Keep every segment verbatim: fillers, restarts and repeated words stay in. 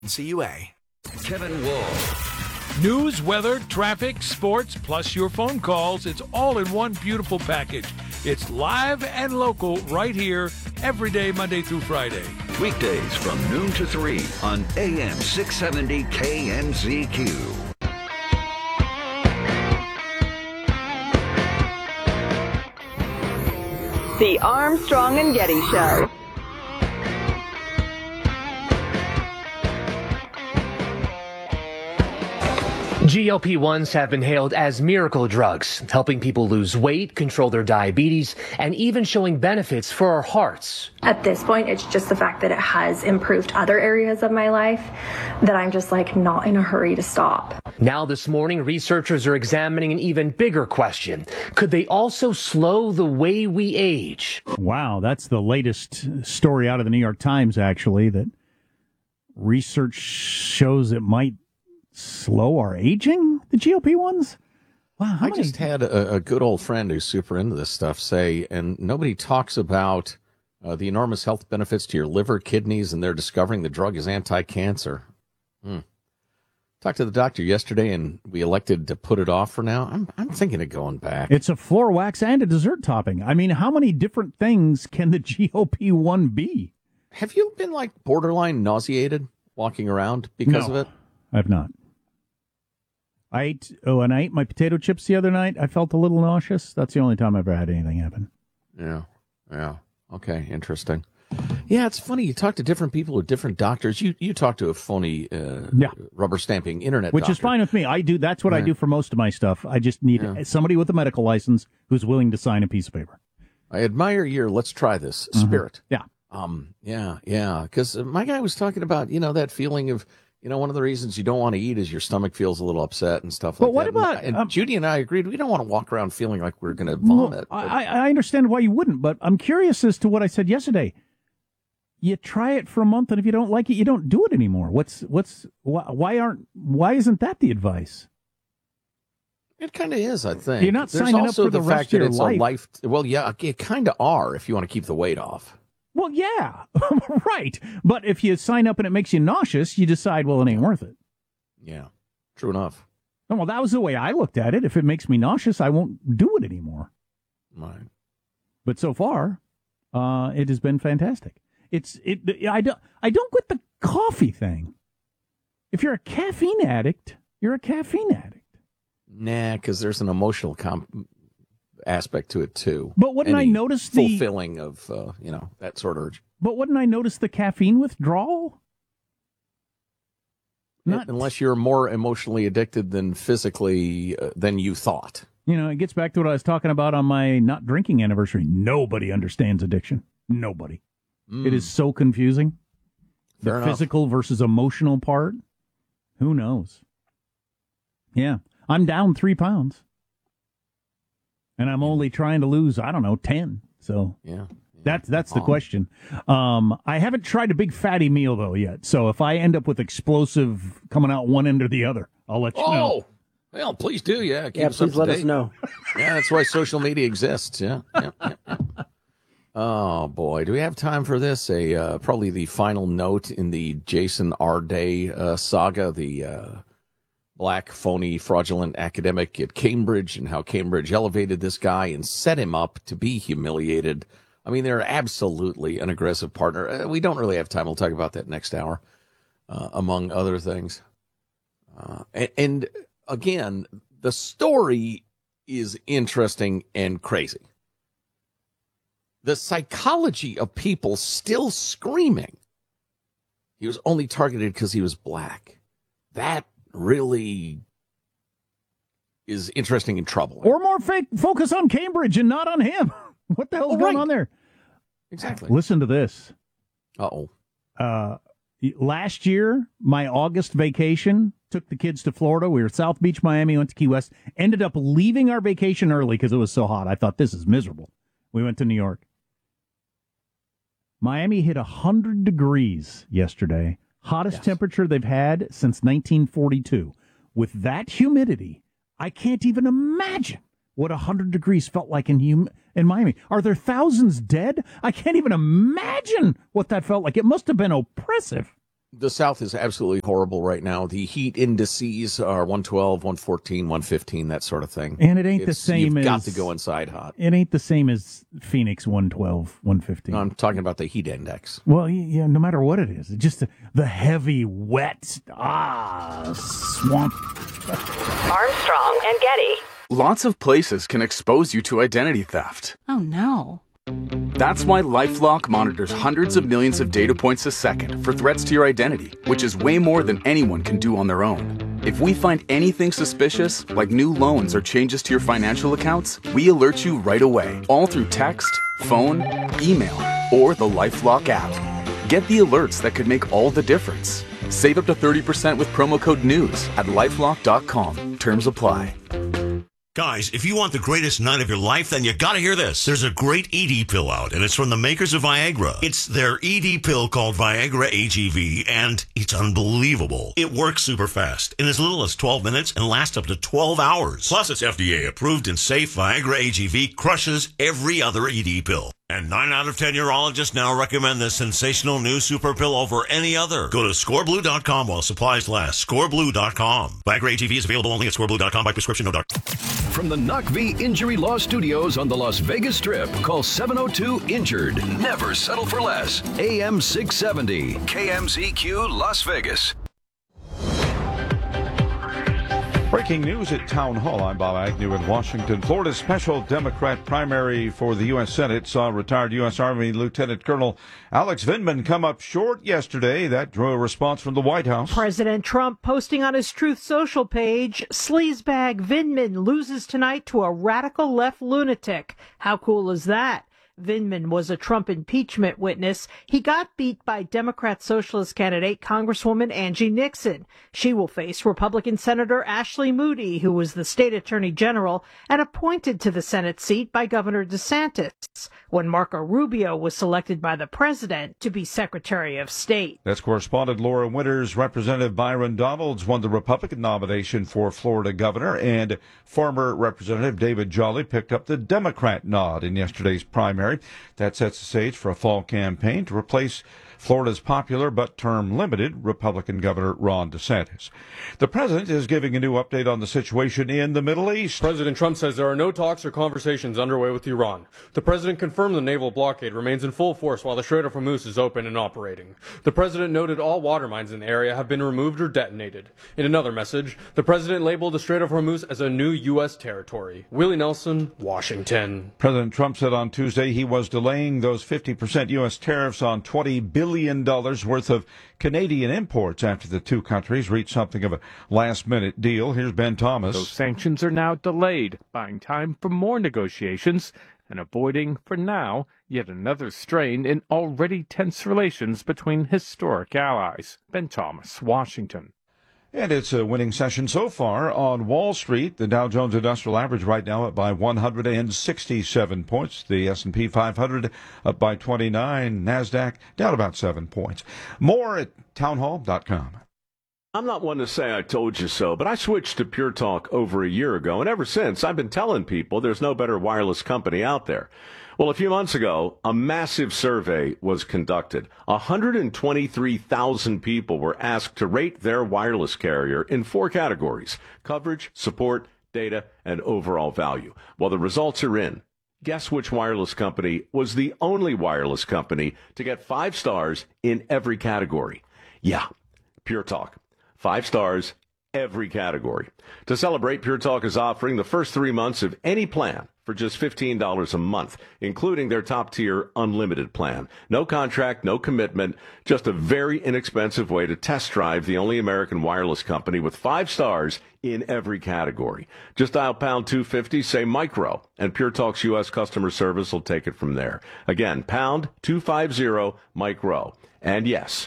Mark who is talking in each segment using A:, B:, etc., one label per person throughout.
A: C U A.
B: Kevin Wall.
C: News, weather, traffic, sports, plus your phone calls. It's all in one beautiful package. It's live and local right here every day, Monday through Friday.
B: Weekdays from noon to three on A M six seventy K N Z Q.
D: The Armstrong and Getty Show.
E: G L P ones have been hailed as miracle drugs, helping people lose weight, control their diabetes, and even showing benefits for our hearts.
F: At this point, it's just the fact that it has improved other areas of my life that I'm just like not in a hurry to stop.
E: Now this morning, researchers are examining an even bigger question. Could they also slow the way we age?
G: Wow, that's the latest story out of the New York Times, actually, that research shows it might slow our aging, the G L P ones? Wow, how
H: I
G: many...
H: just had a, a good old friend who's super into this stuff say, and nobody talks about uh, the enormous health benefits to your liver, kidneys, and they're discovering the drug is anti-cancer. Hmm. Talked to the doctor yesterday, and we elected to put it off for now. I'm I'm thinking of going back.
G: It's a floor wax and a dessert topping. I mean, how many different things can the G L P one be?
H: Have you been, like, borderline nauseated walking around because
G: no,
H: of it?
G: I've not. I ate, oh, and I ate my potato chips the other night. I felt a little nauseous. That's the only time I've ever had anything happen.
H: Yeah, yeah. Okay, interesting. Yeah, it's funny. You talk to different people with different doctors. You you talk to a phony uh,
G: yeah.
H: rubber stamping internet
G: Which
H: doctor.
G: is fine with me. I do. That's what
H: right.
G: I do for most of my stuff. I just need
H: yeah.
G: somebody with a medical license who's willing to sign a piece of paper.
H: I admire your let's try this
G: Mm-hmm.
H: spirit.
G: Yeah.
H: Um. Yeah, yeah. Because my guy was talking about, you know, that feeling of, you know, one of the reasons you don't want to eat is your stomach feels a little upset and stuff like
G: but what
H: that.
G: About,
H: and, and
G: um,
H: Judy and I agreed we don't want to walk around feeling like we're going to vomit.
G: Well, I, I understand why you wouldn't, but I'm curious as to what I said yesterday. You try it for a month, and if you don't like it, you don't do it anymore. What's what's why, why aren't why isn't that the advice?
H: It kind of is, I think.
G: You're not
H: There's
G: signing
H: also
G: up for the,
H: the
G: rest
H: fact
G: of your
H: that it's
G: life.
H: a life. Well, yeah, you kind of are if you want to keep the weight off.
G: Well, yeah, right. But if you sign up and it makes you nauseous, you decide, well, it ain't worth it.
H: Yeah, true enough.
G: Oh, well, that was the way I looked at it. If it makes me nauseous, I won't do it anymore.
H: Right.
G: But so far, uh, it has been fantastic. It's it. I don't. I don't get the coffee thing. If you're a caffeine addict, you're a caffeine addict.
H: Nah, because there's an emotional comp- aspect to it too.
G: But wouldn't
H: Any
G: I notice the
H: fulfilling of uh, you know, that sort of urge?
G: But wouldn't I notice the caffeine withdrawal?
H: Not unless you're more emotionally addicted than physically uh, than you thought.
G: You know, it gets back to what I was talking about on my not drinking anniversary. Nobody understands addiction. Nobody. Mm. It is so confusing.
H: Fair
G: the
H: enough.
G: Physical versus emotional part. Who knows? Yeah. I'm down three pounds. And I'm only trying to lose, I don't know, ten. So
H: yeah. yeah.
G: That's that's the
H: Um,
G: question. Um, I haven't tried a big fatty meal, though, yet. So if I end up with explosive coming out one end or the other, I'll let you
H: oh,
G: know.
H: well, please do. Yeah, keep
I: yeah,
H: us up
I: please
H: to
I: let
H: date.
I: us know.
H: Yeah, that's why social media exists. Yeah. yeah, yeah, yeah. Oh, boy. Do we have time for this? A uh, probably the final note in the Jason R. Day uh, saga, the uh, black, phony, fraudulent academic at Cambridge, and how Cambridge elevated this guy and set him up to be humiliated. I mean, they're absolutely an aggressive partner. Uh, we don't really have time. We'll talk about that next hour, uh, among other things. Uh, and, and again, the story is interesting and crazy. The psychology of people still screaming he was only targeted because he was black. That really is interesting and troubling.
G: Or more fake focus on Cambridge and not on him. What the hell's
H: Oh,
G: going
H: right.
G: on there?
H: Exactly.
G: Listen to this.
H: Uh-oh.
G: Uh, last year, my August vacation, took the kids to Florida. We were at South Beach, Miami, went to Key West. Ended up leaving our vacation early because it was so hot. I thought, this is miserable. We went to New York. Miami hit one hundred degrees yesterday. Hottest
H: Yes.
G: temperature they've had since nineteen forty-two. With that humidity, I can't even imagine what one hundred degrees felt like in hum- in Miami. Are there thousands dead? I can't even imagine what that felt like. It must have been oppressive.
H: The South is absolutely horrible right now. The heat indices are one twelve, one fourteen, one fifteen, that sort of thing.
G: And it ain't
H: It's,
G: the same
H: you've
G: as...
H: got to go inside hot.
G: It ain't the same as Phoenix one twelve, one fifteen.
H: No, I'm talking about the heat index.
G: Well, yeah, no matter what it is. It's just the, the heavy, wet, ah, swamp.
D: Armstrong and Getty.
A: Lots of places can expose you to identity theft.
I: Oh, no.
A: That's why LifeLock monitors hundreds of millions of data points a second for threats to your identity, which is way more than anyone can do on their own. If we find anything suspicious, like new loans or changes to your financial accounts, we alert you right away, all through text, phone, email, or the LifeLock app. Get the alerts that could make all the difference. Save up to thirty percent with promo code NEWS at lifelock dot com. Terms apply.
J: Guys, if you want the greatest night of your life, then you gotta hear this. There's a great E D pill out, and it's from the makers of Viagra. It's their E D pill called Viagra A G V, and it's unbelievable. It works super fast, in as little as twelve minutes, and lasts up to twelve hours. Plus, it's F D A approved and safe. Viagra A G V crushes every other E D pill. And nine out of ten urologists now recommend this sensational new super pill over any other. Go to score blue dot com while supplies last. score blue dot com. Viagra A G V is available only at score blue dot com by prescription, no doctor.
B: From the Knock V Injury Law Studios on the Las Vegas Strip, call seven oh two injured. Never settle for less. A M six seventy, K M Z Q Las Vegas.
K: Breaking news at Town Hall. I'm Bob Agnew in Washington. Florida's special Democrat primary for the U S Senate saw retired U S Army Lieutenant Colonel Alex Vindman come up short yesterday. That drew a response from the White House.
L: President Trump posting on his Truth Social page, sleazebag Vindman loses tonight to a radical left lunatic. How cool is that? Vindman was a Trump impeachment witness. He got beat by Democrat Socialist candidate Congresswoman Angie Nixon. She will face Republican Senator Ashley Moody, who was the state attorney general and appointed to the Senate seat by Governor DeSantis when Marco Rubio was selected by the president to be Secretary of State.
K: That's correspondent Laura Winters. Representative Byron Donalds won the Republican nomination for Florida governor, and former Representative David Jolly picked up the Democrat nod in yesterday's primary. That sets the stage for a fall campaign to replace Florida's popular but term-limited Republican Governor Ron DeSantis. The president is giving a new update on the situation in the Middle East.
M: President Trump says there are no talks or conversations underway with Iran. The president confirmed the naval blockade remains in full force while the Strait of Hormuz is open and operating. The president noted all water mines in the area have been removed or detonated. In another message, the president labeled the Strait of Hormuz as a new U S territory. Willie Nelson, Washington.
K: President Trump said on Tuesday he was delaying those fifty percent U S tariffs on twenty billion dollars worth of Canadian imports after the two countries reached something of a last-minute deal. Here's Ben Thomas.
N: Those sanctions are now delayed, buying time for more negotiations and avoiding, for now, yet another strain in already tense relations between historic allies. Ben Thomas, Washington.
K: And it's a winning session so far on Wall Street. The Dow Jones Industrial Average right now up by one hundred sixty-seven points. The S and P five hundred up by twenty-nine. NASDAQ down about seven points. More at townhall dot com.
O: I'm not one to say I told you so, but I switched to Pure Talk over a year ago, and ever since I've been telling people there's no better wireless company out there. Well, a few months ago, a massive survey was conducted. one hundred twenty-three thousand people were asked to rate their wireless carrier in four categories: coverage, support, data, and overall value. Well, the results are in. Guess which wireless company was the only wireless company to get five stars in every category? Yeah, Pure Talk. Five stars, every category. To celebrate, Pure Talk is offering the first three months of any plan for just fifteen dollars a month, including their top-tier unlimited plan. No contract, no commitment, just a very inexpensive way to test drive the only American wireless company with five stars in every category. Just dial pound two fifty, say micro, and Pure Talk's U S customer service will take it from there. Again, pound two fifty, micro. And yes,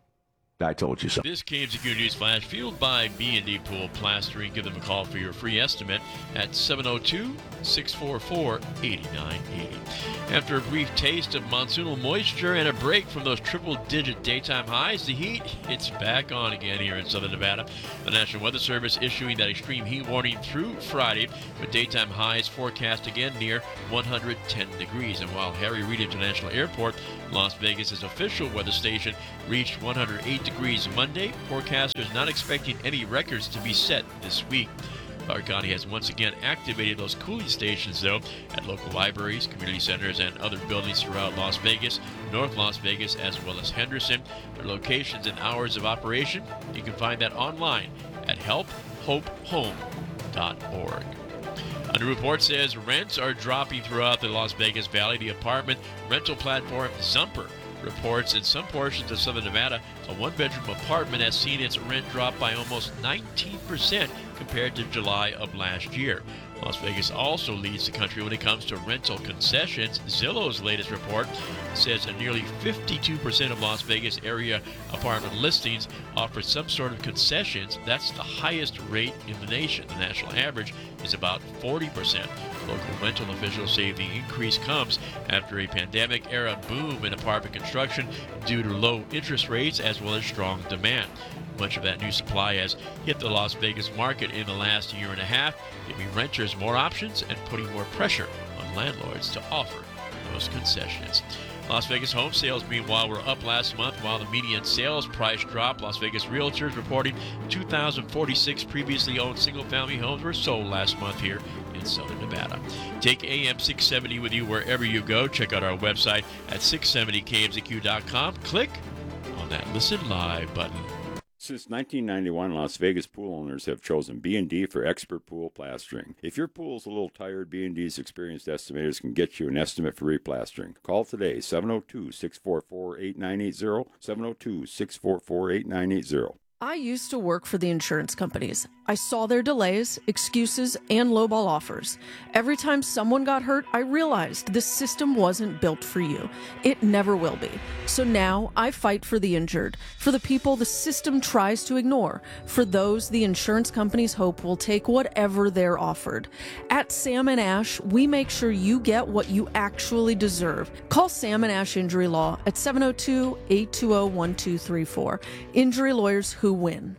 O: I told you so.
P: This K M Z Q News Flash, fueled by B and D Pool Plastering. Give them a call for your free estimate at seven oh two, six four four, eight nine eight oh. After a brief taste of monsoonal moisture and a break from those triple-digit daytime highs, the heat, it's back on again here in southern Nevada. The National Weather Service issuing that extreme heat warning through Friday, with daytime highs forecast again near one hundred ten degrees. And while Harry Reid International Airport, Las Vegas' official weather station, reached one hundred eight thirty-eight degrees Monday. Forecasters not expecting any records to be set this week. Clark County has once again activated those cooling stations, though, at local libraries, community centers, and other buildings throughout Las Vegas, North Las Vegas, as well as Henderson. Their locations and hours of operation, you can find that online at help hope home dot org. A new report says rents are dropping throughout the Las Vegas Valley. The apartment rental platform Zumper reports in some portions of southern Nevada, a one-bedroom apartment has seen its rent drop by almost nineteen percent compared to July of last year. Las Vegas also leads the country when it comes to rental concessions. Zillow's latest report says that nearly fifty-two percent of Las Vegas area apartment listings offer some sort of concessions. That's the highest rate in the nation. The national average is about forty percent. Local rental officials say the increase comes after a pandemic-era boom in apartment construction due to low interest rates as well as strong demand. Much of that new supply has hit the Las Vegas market in the last year and a half, giving renters more options and putting more pressure on landlords to offer those concessions. Las Vegas home sales, meanwhile, were up last month while the median sales price dropped. Las Vegas realtors reporting two thousand forty-six previously owned single-family homes were sold last month here in southern Nevada. Take A M six seventy with you wherever you go. Check out our website at six seventy K M Z Q dot com. Click on that Listen Live button.
I: Since nineteen ninety-one, Las Vegas pool owners have chosen B and D for expert pool plastering. If your pool's a little tired, B and D's experienced estimators can get you an estimate for replastering. Call today, seven oh two, six four four, eight nine eight zero, seven oh two, six four four, eight nine eight zero.
Q: I used to work for the insurance companies. I saw their delays, excuses, and lowball offers. Every time someone got hurt, I realized this system wasn't built for you. It never will be. So now I fight for the injured, for the people the system tries to ignore, for those the insurance companies hope will take whatever they're offered. At Sam and Ash, we make sure you get what you actually deserve. Call Sam and Ash Injury Law at seven oh two, eight two oh, one two three four. Injury lawyers who win.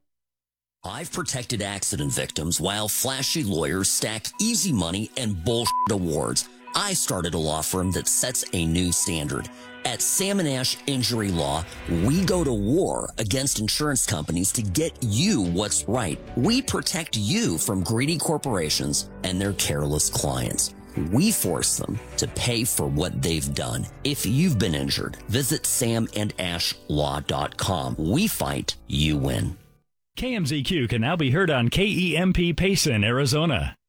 R: I've protected accident victims while flashy lawyers stack easy money and bullshit awards. I started a law firm that sets a new standard. At Sam and Ash Injury Law, we go to war against insurance companies to get you what's right. We protect you from greedy corporations and their careless clients. We force them to pay for what they've done. If you've been injured, visit sam and ash law dot com. We fight, you win.
S: K M Z Q can now be heard on K E M P Payson, Arizona.